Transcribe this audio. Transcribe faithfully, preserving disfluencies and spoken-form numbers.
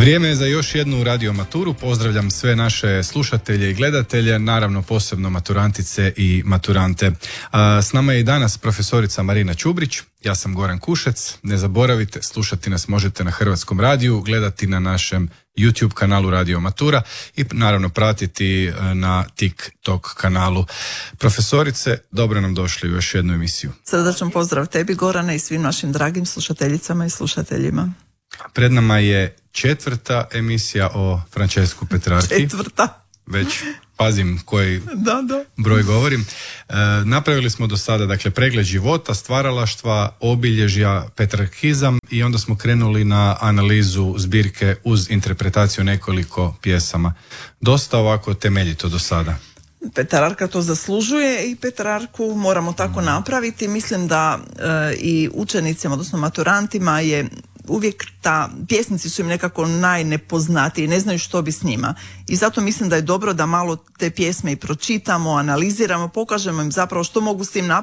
Vrijeme je za još jednu radio maturu. Pozdravljam sve naše slušatelje i gledatelje, naravno posebno maturantice i maturante. A, s nama je i danas profesorica Marina Čubrić, ja sam Goran Kušec. Ne zaboravite, slušati nas možete na Hrvatskom radiju, gledati na našem YouTube kanalu Radio Matura i naravno pratiti na TikTok kanalu. Profesorice, dobro nam došli u još jednu emisiju. Srdačan pozdrav tebi, Gorane, i svim našim dragim slušateljicama i slušateljima. Pred nama je četvrta emisija o Francesku Petrarchi. Četvrta. Već pazim koji da, da. broj govorim. E, napravili smo do sada dakle pregled života, stvaralaštva, obilježja, petrarkizam i onda smo krenuli na analizu zbirke uz interpretaciju nekoliko pjesama. Dosta ovako temeljito do sada. Petrarka to zaslužuje i Petrarku moramo tako napraviti. Mislim da e, i učenicima, odnosno maturantima je uvijek ta, pjesnici su im nekako najnepoznatiji, ne znaju što bi s njima. I zato mislim da je dobro da malo te pjesme i pročitamo, analiziramo, pokažemo im zapravo što mogu s tim napraviti.